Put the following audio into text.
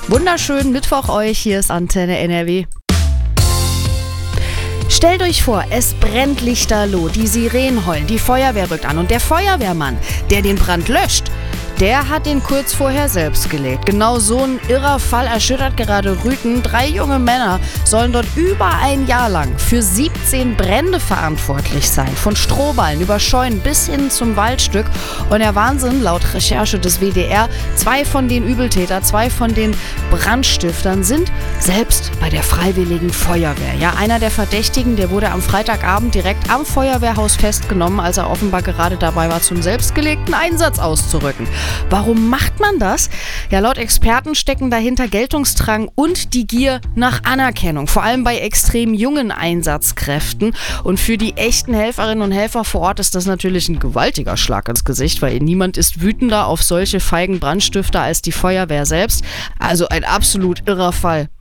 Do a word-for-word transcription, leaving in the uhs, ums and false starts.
Wunderschönen Mittwoch euch, hier ist Antenne N R W. Stellt euch vor, es brennt lichterloh, die Sirenen heulen, die Feuerwehr rückt an und der Feuerwehrmann, der den Brand löscht, der hat den kurz vorher selbst gelegt. Genau so ein irrer Fall erschüttert gerade Rügen. Drei junge Männer sollen dort über ein Jahr lang für siebzehn Brände verantwortlich sein. Von Strohballen über Scheunen bis hin zum Waldstück. Und der Wahnsinn, laut Recherche des W D R, zwei von den Übeltätern, zwei von den Brandstiftern sind selbst bei der Freiwilligen Feuerwehr. Ja, einer der Verdächtigen, der wurde am Freitagabend direkt am Feuerwehrhaus festgenommen, als er offenbar gerade dabei war, zum selbstgelegten Einsatz auszurücken. Warum macht man das? Ja, laut Experten stecken dahinter Geltungsdrang und die Gier nach Anerkennung, vor allem bei extrem jungen Einsatzkräften. Und für die echten Helferinnen und Helfer vor Ort ist das natürlich ein gewaltiger Schlag ins Gesicht, weil niemand ist wütender auf solche feigen Brandstifter als die Feuerwehr selbst. Also ein absolut irrer Fall.